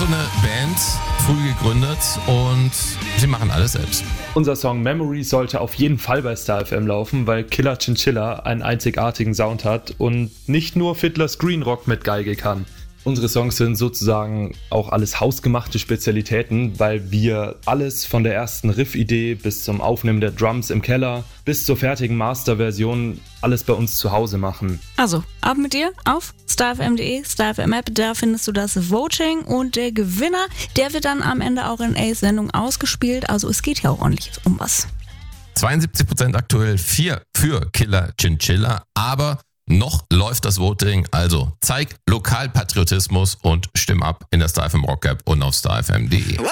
eine Band, früh gegründet und sie machen alles selbst. Unser Song Memory sollte auf jeden Fall bei Star FM laufen, weil Killer Chinchilla einen einzigartigen Sound hat und nicht nur Fiddler's Green Rock mit Geige kann. Unsere Songs sind sozusagen auch alles hausgemachte Spezialitäten, weil wir alles von der ersten Riff-Idee bis zum Aufnehmen der Drums im Keller bis zur fertigen Master-Version alles bei uns zu Hause machen. Also, ab mit dir auf starfm.de, StarFM-App, da findest du das Voting und der Gewinner, der wird dann am Ende auch in A's Sendung ausgespielt, also es geht ja auch ordentlich um was. 72% aktuell, 4 für Killer Chinchilla, aber noch läuft das Voting, also zeig Lokalpatriotismus und stimm ab in der Star FM Rock App und auf starfm.de.